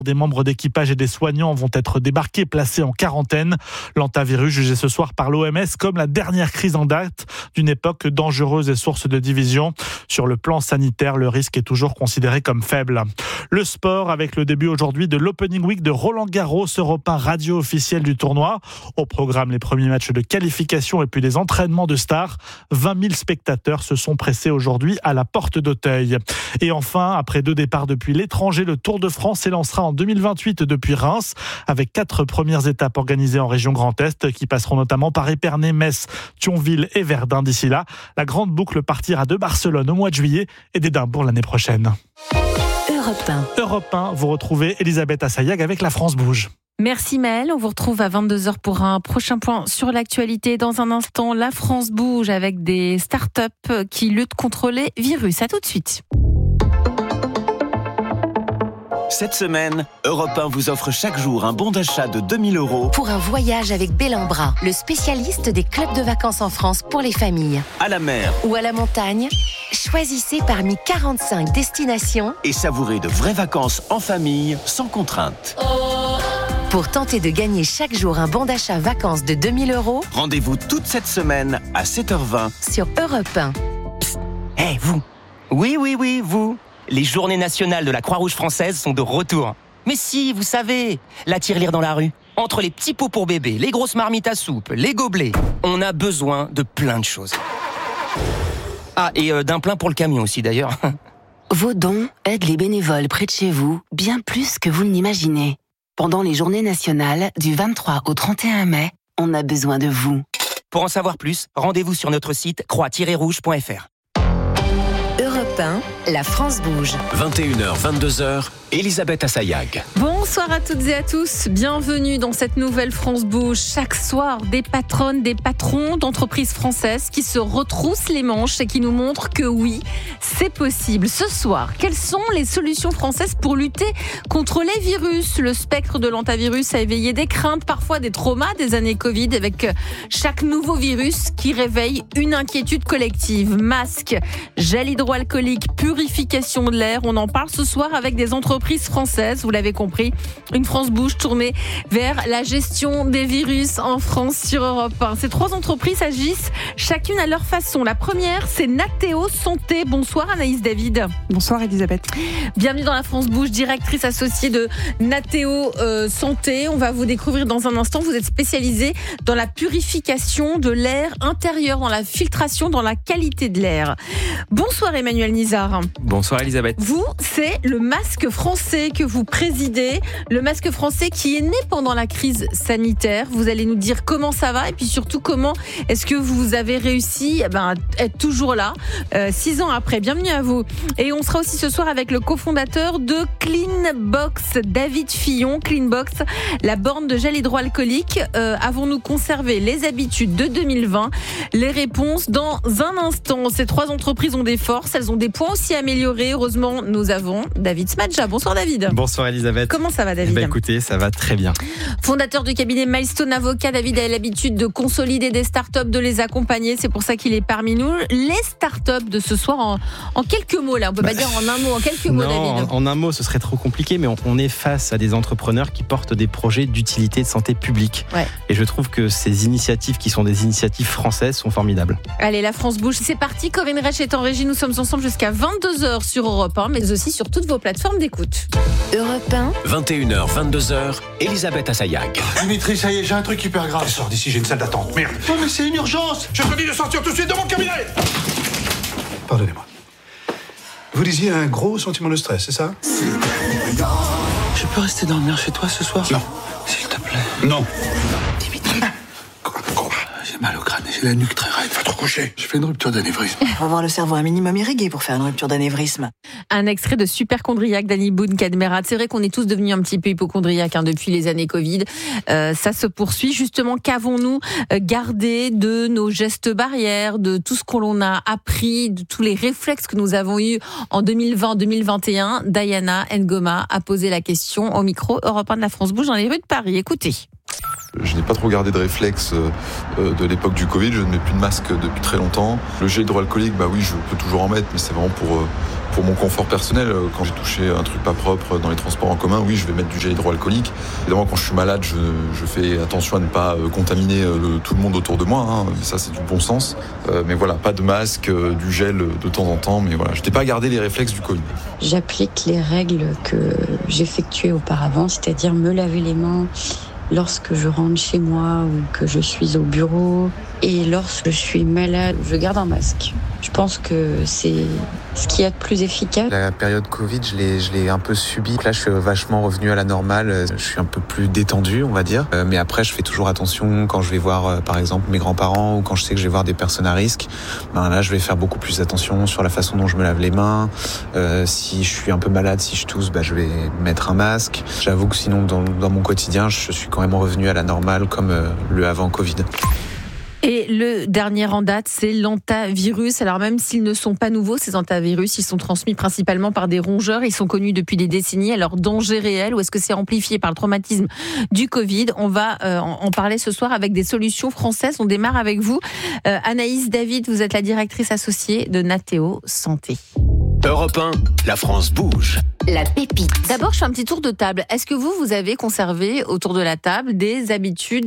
Des membres d'équipage et des soignants vont être débarqués, placés en quarantaine. L'hantavirus jugé ce soir par l'OMS comme la dernière crise en date d'une époque dangereuse et source de division. Sur le plan sanitaire, le risque est toujours considéré comme faible. Le sport avec le début aujourd'hui de l'Opening Week de Roland-Garros, Europe 1 radio officielle du tournoi. Au programme, les premiers matchs de qualification et puis des entraînements de stars. 20 000 spectateurs se sont pressés aujourd'hui à la porte d'Auteuil. Et enfin, après 2 départs depuis l'étranger, le Tour de France s'élancera en 2028 depuis Reims, avec 4 premières étapes organisées en région Grand Est, qui passeront notamment par Épernay, Metz, Thionville et Verdun. D'ici là, la grande boucle partira de Barcelone au mois de juillet et d'Édimbourg l'année prochaine. Europe 1, vous retrouvez Elisabeth Assayag avec La France Bouge. Merci Maëlle, on vous retrouve à 22h pour un prochain point sur l'actualité. Dans un instant, La France bouge avec des startups qui luttent contre les virus. À tout de suite. Cette semaine, Europe 1 vous offre chaque jour un bon d'achat de 2 000 € pour un voyage avec Bellambra, le spécialiste des clubs de vacances en France pour les familles. À la mer ou à la montagne, choisissez parmi 45 destinations et savourez de vraies vacances en famille, sans contrainte. Pour tenter de gagner chaque jour un bon d'achat vacances de 2 000 €, rendez-vous toute cette semaine à 7h20 sur Europe 1. Psst, hey, vous. Oui, vous. Les journées nationales de la Croix-Rouge française sont de retour. Mais si, vous savez, la tirelire dans la rue. Entre les petits pots pour bébé, les grosses marmites à soupe, les gobelets, on a besoin de plein de choses. Ah, et d'un plein pour le camion aussi d'ailleurs. Vos dons aident les bénévoles près de chez vous, bien plus que vous ne l'imaginez. Pendant les journées nationales, du 23 au 31 mai, on a besoin de vous. Pour en savoir plus, rendez-vous sur notre site croix-rouge.fr. Europe 1, La France bouge. 21h, 22h, Elisabeth Assayag. Bonsoir à toutes et à tous, bienvenue dans cette nouvelle France bouge. Chaque soir, des patronnes, des patrons d'entreprises françaises qui se retroussent les manches et qui nous montrent que oui, c'est possible. Ce soir, quelles sont les solutions françaises pour lutter contre les virus ? Le spectre de l'hantavirus a éveillé des craintes, parfois des traumas des années Covid, avec chaque nouveau virus qui réveille une inquiétude collective. Masques, gel hydroalcoolique, purification de l'air, on en parle ce soir avec des entreprises françaises, vous l'avez compris, une France bouge tournée vers la gestion des virus en France sur Europe 1. Ces 3 entreprises agissent chacune à leur façon. La première, c'est Nateo Santé. Bonsoir Anaïs David. Bonsoir Elisabeth. Bienvenue dans la France bouge, directrice associée de Nateo Santé. On va vous découvrir dans un instant. Vous êtes spécialisée dans la purification de l'air intérieur, dans la filtration, dans la qualité de l'air. Bonsoir Emmanuel Nizar. Bonsoir Elisabeth. Vous, c'est le masque français que vous présidez, le masque français qui est né pendant la crise sanitaire. Vous allez nous dire comment ça va et puis surtout comment est-ce que vous avez réussi à être toujours là 6 ans après. Bienvenue à vous. Et on sera aussi ce soir avec le cofondateur de Cleanbox, David Fillon. Cleanbox, la borne de gel hydroalcoolique. Avons-nous conservé les habitudes de 2020 ? Les réponses dans un instant. Ces 3 entreprises ont des forces, elles ont des points aussi à améliorer. Heureusement, nous avons David Smadja. Bonsoir David. Bonsoir Elisabeth. Comment ça va David ? Écoutez, ça va très bien. Fondateur du cabinet Milestone Avocat, David a l'habitude de consolider des startups, de les accompagner. C'est pour ça qu'il est parmi nous. Les startups de ce soir, en quelques mots là, on peut pas dire en un mot, en quelques mots David. En un mot, ce serait trop compliqué, mais on est face à des entrepreneurs qui portent des projets d'utilité de santé publique. Ouais. Et je trouve que ces initiatives qui sont des initiatives françaises sont formidables. Allez, la France bouge, c'est parti. Corinne Reich est en régie. Nous sommes ensemble jusqu'à 22h sur Europe 1, mais aussi sur toutes vos plateformes d'écoute. Europe 1. 21h, 22h, Elisabeth Assayag. Dimitri, ça y est, j'ai un truc hyper grave. Sors d'ici, j'ai une salle d'attente. Merde. Oh, mais c'est une urgence. Je te dis de sortir tout de suite de mon cabinet. Pardonnez-moi. Vous disiez un gros sentiment de stress, c'est ça ? Je peux rester dormir chez toi ce soir ? Non. S'il te plaît. Non. Dimitri. Quoi ? J'ai mal au crâne et j'ai la nuque très raide. Va te coucher. Je fais une rupture d'anévrisme. Faut avoir le cerveau un minimum irrigué pour faire une rupture d'anévrisme. Un extrait de Superchondriaque d'Annie Boone Cadmerat. C'est vrai qu'on est tous devenus un petit peu hypochondriaques depuis les années Covid. Ça se poursuit. Justement, qu'avons-nous gardé de nos gestes barrières, de tout ce qu'on a appris, de tous les réflexes que nous avons eus en 2020-2021 ? Diana Ngoma a posé la question au micro Europe 1 de la France Bouge dans les rues de Paris. Écoutez. Je n'ai pas trop gardé de réflexes de l'époque du Covid. Je ne mets plus de masque depuis très longtemps. Le gel hydroalcoolique, oui, je peux toujours en mettre, mais c'est vraiment Pour mon confort personnel, quand j'ai touché un truc pas propre dans les transports en commun, oui, je vais mettre du gel hydroalcoolique. Évidemment, quand je suis malade, je fais attention à ne pas contaminer tout le monde autour de moi. Ça, c'est du bon sens. Mais voilà, pas de masque, du gel de temps en temps. Mais voilà, je n'ai pas gardé les réflexes du Covid. J'applique les règles que j'effectuais auparavant, c'est-à-dire me laver les mains lorsque je rentre chez moi ou que je suis au bureau. Et lorsque je suis malade, je garde un masque. Je pense que c'est ce qu'il y a de plus efficace. La période Covid, je l'ai un peu subie. Là, je suis vachement revenu à la normale. Je suis un peu plus détendu, on va dire. Mais après, je fais toujours attention quand je vais voir, par exemple, mes grands-parents ou quand je sais que je vais voir des personnes à risque. Là, je vais faire beaucoup plus attention sur la façon dont je me lave les mains. Si je suis un peu malade, si je tousse, je vais mettre un masque. J'avoue que sinon, dans mon quotidien, je suis quand même revenu à la normale comme le avant Covid. Et le dernier en date, c'est l'hantavirus. Alors même s'ils ne sont pas nouveaux, ces hantavirus, ils sont transmis principalement par des rongeurs. Ils sont connus depuis des décennies. Alors danger réel ou est-ce que c'est amplifié par le traumatisme du Covid ? On va en parler ce soir avec des solutions françaises. On démarre avec vous. Anaïs David, vous êtes la directrice associée de Nateo Santé. Europe 1, la France bouge. La pépite. D'abord, je fais un petit tour de table. Est-ce que vous avez conservé autour de la table des habitudes,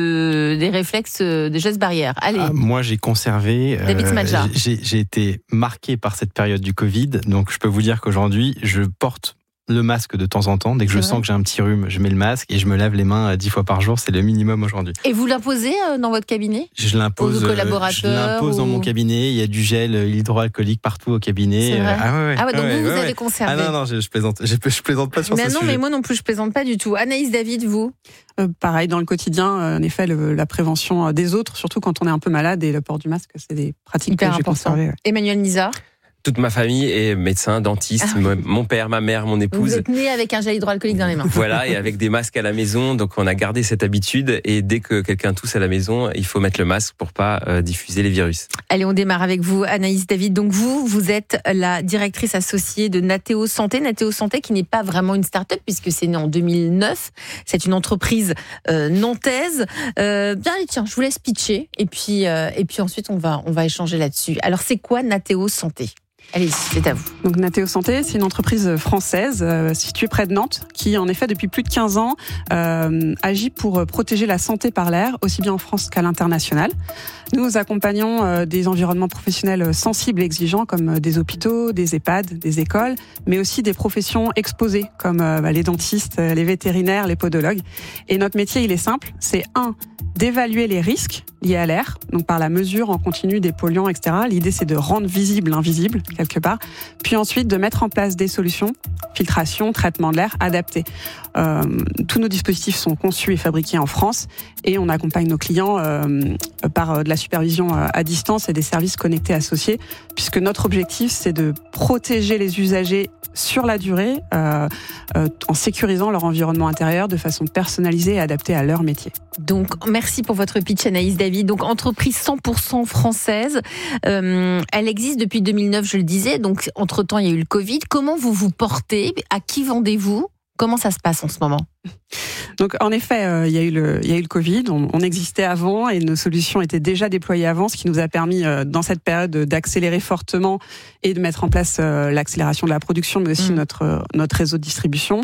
des réflexes, des gestes barrières ? Allez. Moi, j'ai conservé. David Smadja. J'ai été marqué par cette période du Covid, donc je peux vous dire qu'aujourd'hui, je porte le masque de temps en temps. Dès que je sens que j'ai un petit rhume, je mets le masque et je me lave les mains 10 fois par jour. C'est le minimum aujourd'hui. Et vous l'imposez dans votre cabinet ? Je l'impose aux collaborateurs. Je l'impose dans mon cabinet. Il y a du gel hydroalcoolique partout au cabinet. C'est vrai. Ah ouais, donc vous avez conservé. Non, je plaisante. Je plaisante pas sur ce sujet. Mais moi non plus, je plaisante pas du tout. Anaïs David, vous ? Pareil, dans le quotidien, en effet, la prévention des autres, surtout quand on est un peu malade, et le port du masque, c'est des pratiques hyper que j'ai conservées. Emmanuel Nizar ? Toute ma famille est médecin, dentiste, mon père, ma mère, mon épouse. Vous êtes né avec un gel hydroalcoolique dans les mains. Voilà, et avec des masques à la maison. Donc on a gardé cette habitude. Et dès que quelqu'un tousse à la maison, il faut mettre le masque pour pas diffuser les virus. Allez, on démarre avec vous, Anaïs David. Donc vous êtes la directrice associée de Nateo Santé. Nateo Santé qui n'est pas vraiment une start-up puisque c'est né en 2009. C'est une entreprise nantaise. Bien, allez, tiens, je vous laisse pitcher. Et puis ensuite, on va échanger là-dessus. Alors, c'est quoi Nateo Santé ? Allez, c'est à vous. Donc Nateo Santé, c'est une entreprise française située près de Nantes qui, en effet, depuis plus de 15 ans, agit pour protéger la santé par l'air, aussi bien en France qu'à l'international. Nous accompagnons des environnements professionnels sensibles et exigeants comme des hôpitaux, des EHPAD, des écoles, mais aussi des professions exposées comme les dentistes, les vétérinaires, les podologues. Et notre métier, il est simple, c'est d'évaluer les risques liés à l'air, donc par la mesure en continu des polluants, etc. L'idée, c'est de rendre visible l'invisible, quelque part, puis ensuite de mettre en place des solutions, filtration, traitement de l'air adaptés. Tous nos dispositifs sont conçus et fabriqués en France et on accompagne nos clients par de la supervision à distance et des services connectés associés, puisque notre objectif, c'est de protéger les usagers sur la durée en sécurisant leur environnement intérieur de façon personnalisée et adaptée à leur métier. Donc, merci pour votre pitch, Anaïs David. Donc, entreprise 100% française. Elle existe depuis 2009, je le disais. Donc, entre-temps, il y a eu le Covid. Comment vous vous portez ? À qui vendez-vous ? Comment ça se passe en ce moment ? Donc, en effet, il y a eu le Covid. On existait avant et nos solutions étaient déjà déployées avant, ce qui nous a permis, dans cette période, d'accélérer fortement et de mettre en place l'accélération de la production, mais aussi notre réseau de distribution.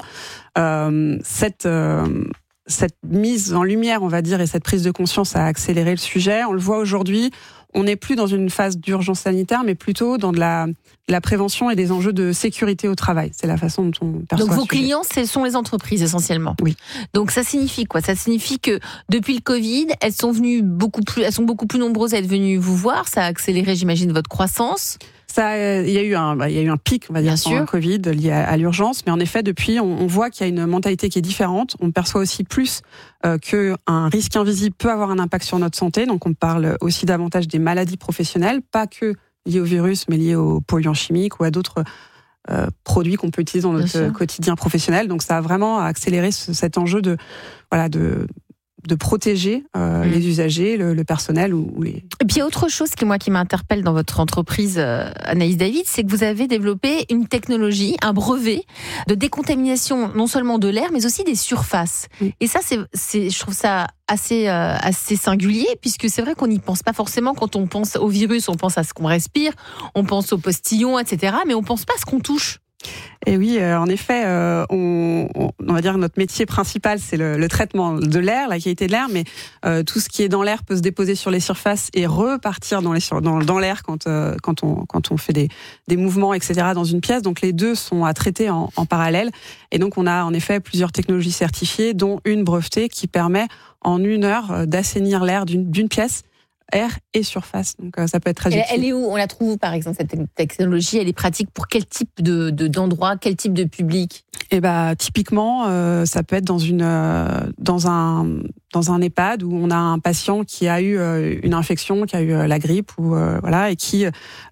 Cette mise en lumière, on va dire, et cette prise de conscience a accéléré le sujet. On le voit aujourd'hui, on n'est plus dans une phase d'urgence sanitaire, mais plutôt dans de la prévention et des enjeux de sécurité au travail. C'est la façon dont on perçoit. Donc vos clients, ce sont les entreprises essentiellement. Oui. Donc ça signifie quoi ? Ça signifie que depuis le Covid, elles sont beaucoup plus nombreuses à être venues vous voir. Ça a accéléré, j'imagine, votre croissance. Il y a eu un pic, on va dire, pendant le Covid lié à l'urgence, mais en effet, depuis, on voit qu'il y a une mentalité qui est différente. On perçoit aussi plus qu'un risque invisible peut avoir un impact sur notre santé. Donc, on parle aussi davantage des maladies professionnelles, pas que liées au virus, mais liées aux polluants chimiques ou à d'autres produits qu'on peut utiliser dans notre quotidien professionnel. Donc, ça a vraiment accéléré cet enjeu de de protéger les usagers, le personnel ou les... Et puis il y a autre chose qui m'interpelle dans votre entreprise, Anaïs David, c'est que vous avez développé une technologie, un brevet de décontamination non seulement de l'air, mais aussi des surfaces. Et ça, je trouve ça assez singulier, puisque c'est vrai qu'on n'y pense pas forcément. Quand on pense au virus, on pense à ce qu'on respire, on pense aux postillons, etc., mais on pense pas à ce qu'on touche. Et oui, en effet, on va dire que notre métier principal, c'est le traitement de l'air, la qualité de l'air, mais tout ce qui est dans l'air peut se déposer sur les surfaces et repartir dans l'air quand on fait des mouvements, etc., dans une pièce. Donc les deux sont à traiter en parallèle. Et donc on a en effet plusieurs technologies certifiées, dont une brevetée qui permet en 1 heure d'assainir l'air d'une pièce, air et surface. Donc ça peut être très utile. Elle est où? On la trouve où, par exemple, cette technologie? Elle est pratique pour quel type d'endroit, quel type de public? Typiquement, ça peut être dans un EHPAD où on a un patient qui a eu une infection, qui a eu la grippe ou et qui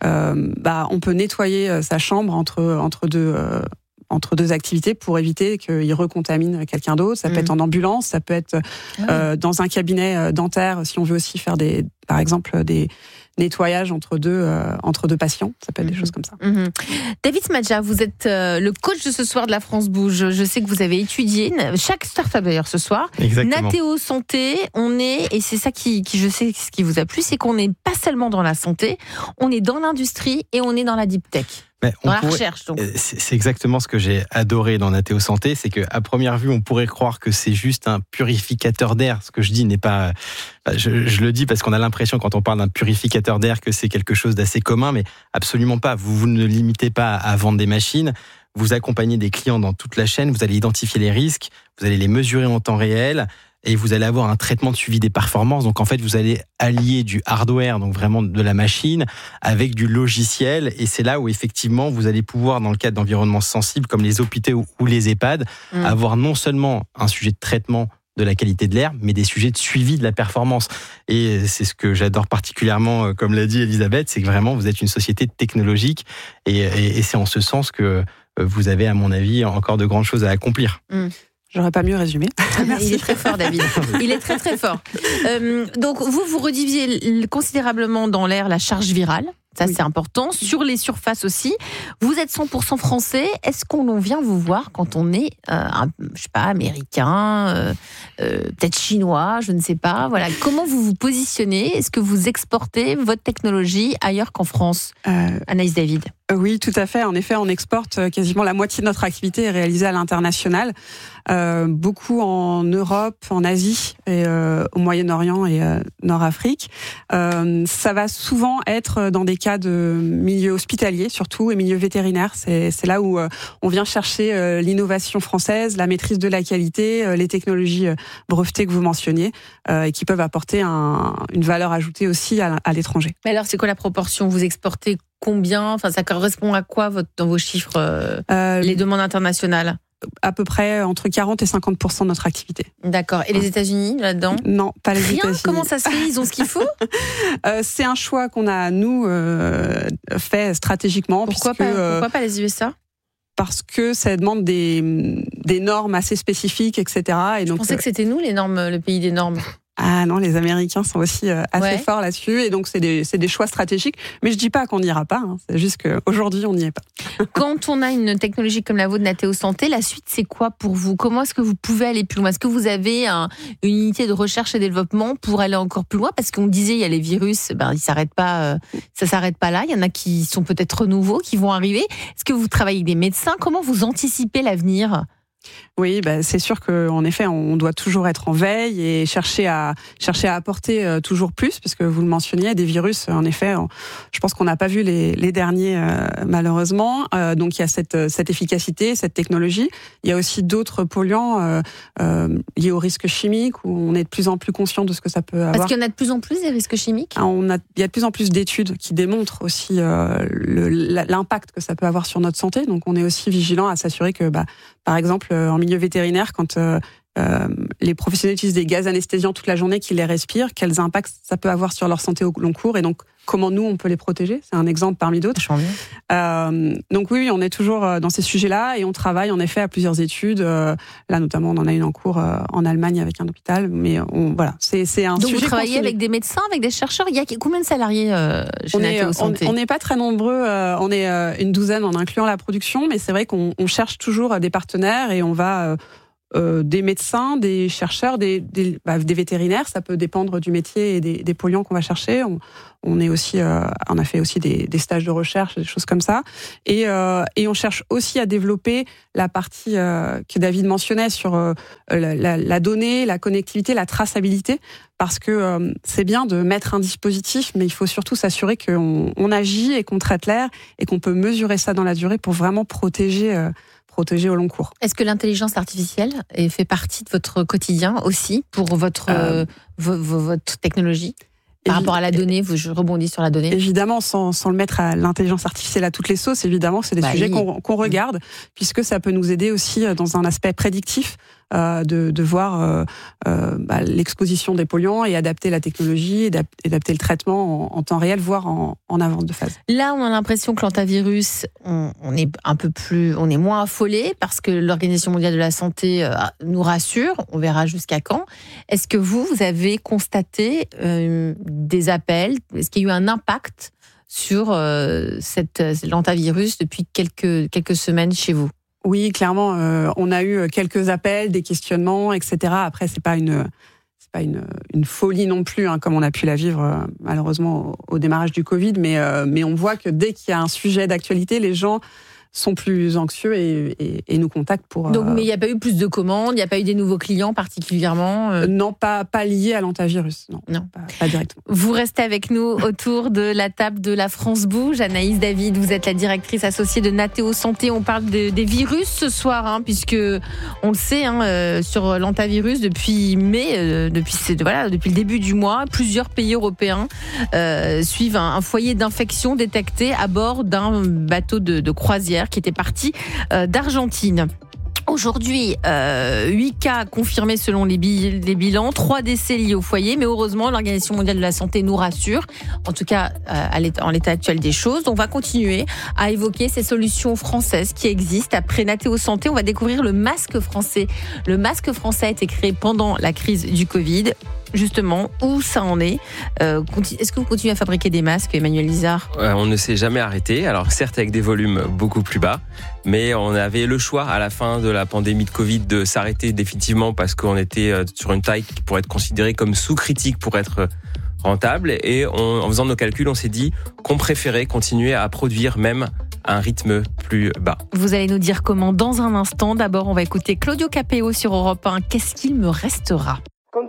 on peut nettoyer sa chambre entre deux activités pour éviter qu'il recontamine quelqu'un d'autre. Ça peut être en ambulance, ça peut être dans un cabinet dentaire, si on veut aussi faire par exemple des nettoyages entre deux patients. Ça peut être des choses comme ça. David Smadja, vous êtes le coach de ce soir de la France Bouge. Je sais que vous avez étudié, chaque start-up d'ailleurs ce soir. Exactement. Nathéo Santé, et c'est ça qui je sais ce qui vous a plu, c'est qu'on n'est pas seulement dans la santé, on est dans l'industrie et on est dans la deep tech. Dans la recherche, donc. C'est exactement ce que j'ai adoré dans Nathéo Santé, c'est qu'à première vue, on pourrait croire que c'est juste un purificateur d'air. Ce que je dis n'est pas... Je le dis parce qu'on a l'impression, quand on parle d'un purificateur d'air, que c'est quelque chose d'assez commun, mais absolument pas. Vous ne limitez pas à vendre des machines. Vous accompagnez des clients dans toute la chaîne, vous allez identifier les risques, vous allez les mesurer en temps réel, et vous allez avoir un traitement de suivi des performances. Donc en fait, vous allez allier du hardware, donc vraiment de la machine, avec du logiciel. Et c'est là où effectivement, vous allez pouvoir, dans le cadre d'environnements sensibles comme les hôpitaux ou les EHPAD, avoir non seulement un sujet de traitement de la qualité de l'air, mais des sujets de suivi de la performance. Et c'est ce que j'adore particulièrement, comme l'a dit Elisabeth, c'est que vraiment, vous êtes une société technologique. Et c'est en ce sens que vous avez, à mon avis, encore de grandes choses à accomplir. J'aurais pas mieux résumé. Il est très fort, David. Il est très très fort. Donc vous réduisiez considérablement dans l'air la charge virale. Ça, c'est important. Sur les surfaces aussi. Vous êtes 100% français. Est-ce qu'on vient vous voir quand on est, américain, peut-être chinois, je ne sais pas. Voilà. Comment vous vous positionnez? Est-ce que vous exportez votre technologie ailleurs qu'en France? Anaïs David. Oui, tout à fait. En effet, on exporte quasiment la moitié de notre activité est réalisée à l'international. Beaucoup en Europe, en Asie, et au Moyen-Orient et Nord-Afrique. Ça va souvent être dans des cas de milieu hospitalier, surtout, et milieu vétérinaire. C'est là où on vient chercher l'innovation française, la maîtrise de la qualité, les technologies brevetées que vous mentionniez, et qui peuvent apporter une valeur ajoutée aussi à l'étranger. Mais alors, c'est quoi la proportion? Vous exportez combien? Enfin, ça correspond à quoi dans vos chiffres, les demandes internationales? À peu près entre 40 et 50% de notre activité. D'accord. Et les États-Unis là-dedans? Non, pas les États-Unis. Comment ça se fait? Ils ont ce qu'il faut? C'est un choix qu'on a, nous, fait stratégiquement. Pourquoi pas les USA? Parce que ça demande des normes assez spécifiques, etc. Et donc, je pensais que c'était nous, les normes, le pays des normes. Ah non, les Américains sont aussi assez forts là-dessus, et donc c'est des choix stratégiques. Mais je dis pas qu'on n'ira pas, c'est juste qu'aujourd'hui on n'y est pas. Quand on a une technologie comme la vôtre, Nathéo Santé, la suite c'est quoi pour vous? Comment est-ce que vous pouvez aller plus loin? Est-ce que vous avez une unité de recherche et développement pour aller encore plus loin? Parce qu'on disait il y a les virus, ils s'arrêtent pas, ça s'arrête pas là. Il y en a qui sont peut-être nouveaux, qui vont arriver. Est-ce que vous travaillez avec des médecins? Comment vous anticipez l'avenir? Oui, c'est sûr qu'en effet, on doit toujours être en veille et chercher à apporter toujours plus, parce que vous le mentionniez, des virus, en effet, je pense qu'on n'a pas vu les derniers, malheureusement. Donc il y a cette efficacité, cette technologie. Il y a aussi d'autres polluants liés aux risques chimiques, où on est de plus en plus conscient de ce que ça peut avoir. Parce qu'il y en a de plus en plus des risques chimiques? Il y a de plus en plus d'études qui démontrent aussi l'impact que ça peut avoir sur notre santé. Donc on est aussi vigilant à s'assurer que, par exemple, en milieu vétérinaire, quand les professionnels utilisent des gaz anesthésiants toute la journée, qu'ils les respirent, quels impacts ça peut avoir sur leur santé au long cours, et donc comment nous on peut les protéger. C'est un exemple parmi d'autres. Donc oui, on est toujours dans ces sujets-là et on travaille en effet à plusieurs études. Là notamment, on en a une en cours en Allemagne avec un hôpital, mais voilà, c'est un donc sujet. Donc vous travaillez avec des médecins, avec des chercheurs. Il y a combien de salariés chez Nateo Santé ? On n'est pas très nombreux. On est une douzaine en incluant la production, mais c'est vrai qu'on cherche toujours des partenaires et on va des médecins, des chercheurs, des vétérinaires. Ça peut dépendre du métier et des polluants qu'on va chercher. On est aussi, on a fait aussi des stages de recherche, des choses comme ça. Et on cherche aussi à développer la partie que David mentionnait sur la donnée, la connectivité, la traçabilité. Parce que c'est bien de mettre un dispositif, mais il faut surtout s'assurer qu'on agit et qu'on traite l'air et qu'on peut mesurer ça dans la durée pour vraiment protéger au long cours. Est-ce que l'intelligence artificielle fait partie de votre quotidien aussi pour votre technologie ? Par rapport à la donnée, je rebondis sur la donnée. Évidemment, sans le mettre à l'intelligence artificielle à toutes les sauces, évidemment, c'est des sujets qu'on regarde, puisque ça peut nous aider aussi dans un aspect prédictif de voir l'exposition des polluants et adapter la technologie, adapter le traitement en temps réel, voire en avance de phase. Là, on a l'impression que l'antivirus, on est moins affolé parce que l'Organisation mondiale de la santé nous rassure. On verra jusqu'à quand. Est-ce que vous avez constaté des appels ? Est-ce qu'il y a eu un impact sur l'antivirus depuis quelques semaines chez vous ? Oui, clairement, on a eu quelques appels, des questionnements, etc. Après, c'est pas une folie non plus, comme on a pu la vivre malheureusement au démarrage du Covid, mais on voit que dès qu'il y a un sujet d'actualité, les gens sont plus anxieux et nous contactent pour... Donc, mais il n'y a pas eu plus de commandes, il n'y a pas eu des nouveaux clients particulièrement Non, pas liés à l'antivirus, non. Pas directement. Vous restez avec nous autour de la table de la France Bouge. Anaïs David, vous êtes la directrice associée de Nateo Santé. On parle des virus ce soir, puisque on le sait, sur l'antivirus, depuis mai, depuis le début du mois, plusieurs pays européens suivent un foyer d'infection détecté à bord d'un bateau de croisière qui était parti d'Argentine. Aujourd'hui, 8 cas confirmés selon les bilans, 3 décès liés au foyer, mais heureusement, l'Organisation mondiale de la santé nous rassure, en tout cas en l'état actuel des choses. On va continuer à évoquer ces solutions françaises qui existent. Après Nateo Santé, on va découvrir le masque français. Le masque français a été créé pendant la crise du Covid. Justement, où ça en est ? Est-ce que vous continuez à fabriquer des masques, Emmanuel Lizard ? On ne s'est jamais arrêté. Alors certes avec des volumes beaucoup plus bas, mais on avait le choix à la fin de la pandémie de Covid de s'arrêter définitivement parce qu'on était sur une taille qui pourrait être considérée comme sous-critique pour être rentable. Et en faisant nos calculs, on s'est dit qu'on préférait continuer à produire même à un rythme plus bas. Vous allez nous dire comment dans un instant. D'abord, on va écouter Claudio Capéo sur Europe 1. Qu'est-ce qu'il me restera ?